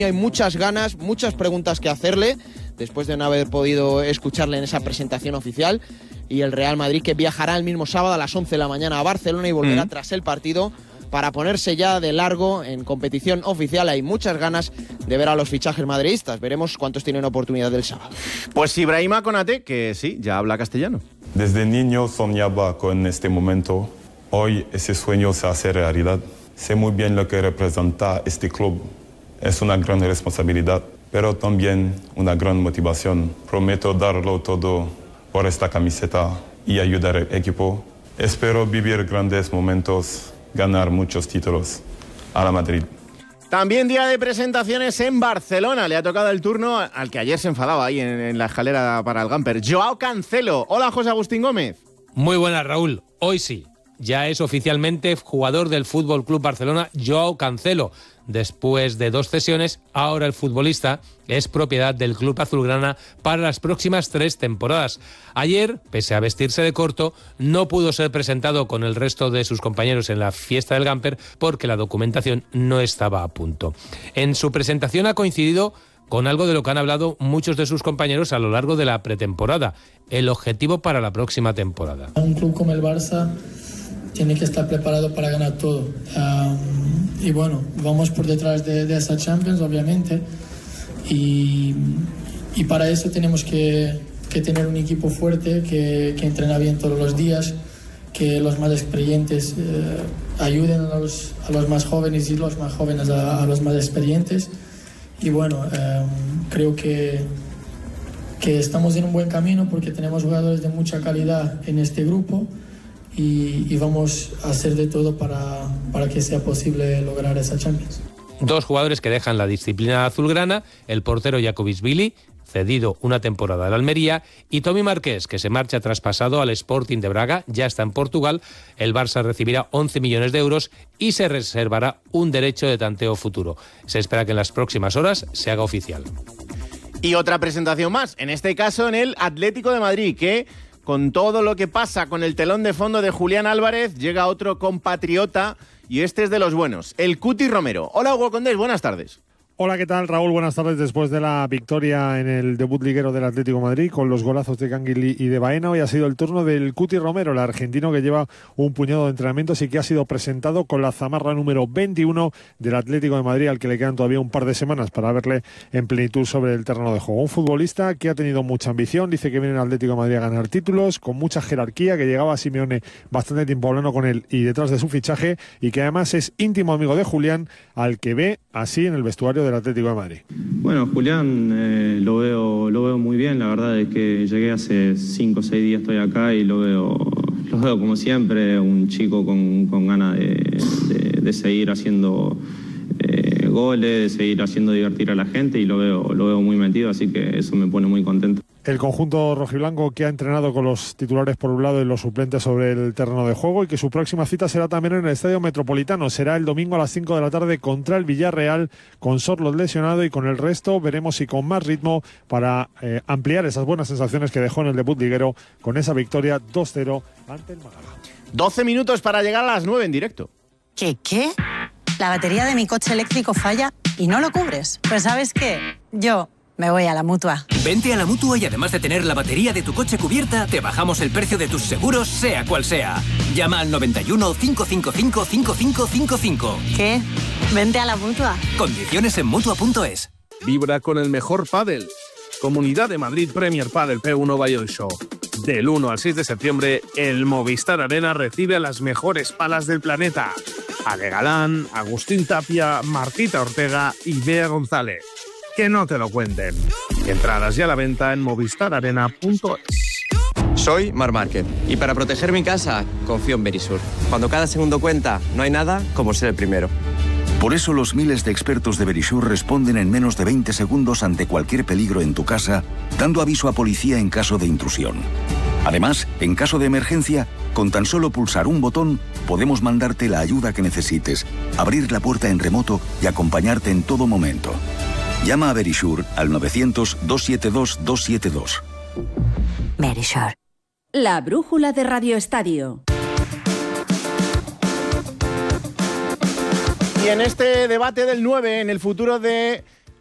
Hay muchas ganas, muchas preguntas que hacerle, después de no haber podido escucharle en esa presentación oficial. Y el Real Madrid, que viajará el mismo sábado a las 11 de la mañana a Barcelona y volverá tras el partido para ponerse ya de largo en competición oficial. Hay muchas ganas de ver a los fichajes madridistas. Veremos cuántos tienen oportunidad del sábado. Pues Ibrahima Konate, que sí, ya habla castellano. Desde niño soñaba con este momento. Hoy ese sueño se hace realidad. Sé muy bien lo que representa este club. Es una gran responsabilidad, pero también una gran motivación. Prometo darlo todo por esta camiseta y ayudar al equipo. Espero vivir grandes momentos, ganar muchos títulos. A la Madrid. También día de presentaciones en Barcelona. Le ha tocado el turno al que ayer se enfadaba ahí en la escalera para el Gamper. Joao Cancelo. Hola, José Agustín Gómez. Muy buenas, Raúl. Hoy sí. Ya es oficialmente jugador del Fútbol Club Barcelona, Joao Cancelo. Después de 2 cesiones, ahora el futbolista es propiedad del club azulgrana para las próximas 3 temporadas. Ayer, pese a vestirse de corto, no pudo ser presentado con el resto de sus compañeros en la fiesta del Gamper porque la documentación no estaba a punto. En su presentación ha coincidido con algo de lo que han hablado muchos de sus compañeros a lo largo de la pretemporada, el objetivo para la próxima temporada. Un club como el Barça tiene que estar preparado para ganar todo. Y bueno, vamos por detrás de esa Champions, obviamente. Y para eso tenemos que tener un equipo fuerte, que entrena bien todos los días, que los más experientes ayuden a los más jóvenes y los más jóvenes a los más experientes. Y bueno, creo que estamos en un buen camino porque tenemos jugadores de mucha calidad en este grupo. Y vamos a hacer de todo para que sea posible lograr esa Champions. 2 jugadores que dejan la disciplina azulgrana, el portero Jakubishvili, cedido una temporada al Almería, y Tommy Marqués, que se marcha traspasado al Sporting de Braga, ya está en Portugal. El Barça recibirá 11 millones de euros y se reservará un derecho de tanteo futuro. Se espera que en las próximas horas se haga oficial. Y otra presentación más, en este caso en el Atlético de Madrid, que con todo lo que pasa con el telón de fondo de Julián Álvarez, llega otro compatriota y este es de los buenos, el Cuti Romero. Hola, Hugo Condés, buenas tardes. Hola, ¿qué tal, Raúl? Buenas tardes. Después de la victoria en el debut liguero del Atlético de Madrid con los golazos de Canguilí y de Baena, hoy ha sido el turno del Cuti Romero, el argentino que lleva un puñado de entrenamientos y que ha sido presentado con la zamarra número 21 del Atlético de Madrid, al que le quedan todavía un par de semanas para verle en plenitud sobre el terreno de juego. Un futbolista que ha tenido mucha ambición, dice que viene el Atlético de Madrid a ganar títulos, con mucha jerarquía, que llegaba a Simeone bastante tiempo hablando con él y detrás de su fichaje, y que además es íntimo amigo de Julián, al que ve así en el vestuario del Atlético de Madrid. Bueno, Julián lo veo muy bien. La verdad es que llegué hace 5 o 6 días, estoy acá y lo veo como siempre, un chico con ganas de seguir haciendo goles, de seguir haciendo divertir a la gente, y lo veo muy metido, así que eso me pone muy contento. El conjunto rojiblanco, que ha entrenado con los titulares por un lado y los suplentes sobre el terreno de juego, y que su próxima cita será también en el Estadio Metropolitano. Será el domingo a las 5 de la tarde contra el Villarreal, con Sorloth lesionado, y con el resto veremos si con más ritmo para ampliar esas buenas sensaciones que dejó en el debut liguero con esa victoria 2-0 ante el Málaga. 12 minutos para llegar a las 9 en directo. ¿Qué? La batería de mi coche eléctrico falla y no lo cubres. Pues ¿sabes qué? Yo me voy a la Mutua. Vente a la Mutua y además de tener la batería de tu coche cubierta, te bajamos el precio de tus seguros, sea cual sea. Llama al 91 555 5555. ¿Qué? Vente a la Mutua. Condiciones en Mutua.es. Vibra con el mejor pádel. Comunidad de Madrid Premier Padel P1 Bayern Show. Del 1 al 6 de septiembre, el Movistar Arena recibe a las mejores palas del planeta. Ale Galán, Agustín Tapia, Martita Ortega y Bea González. Que no te lo cuenten. Entradas ya a la venta en movistararena.es. Soy Marc Márquez y para proteger mi casa confío en Verisur. Cuando cada segundo cuenta, no hay nada como ser el primero. Por eso los miles de expertos de Verisur responden en menos de 20 segundos ante cualquier peligro en tu casa, dando aviso a policía en caso de intrusión. Además, en caso de emergencia, con tan solo pulsar un botón, podemos mandarte la ayuda que necesites, abrir la puerta en remoto y acompañarte en todo momento. Llama a Verisur al 900-272-272. Verisur. La brújula de Radio Estadio. Y en este debate del 9, en el futuro de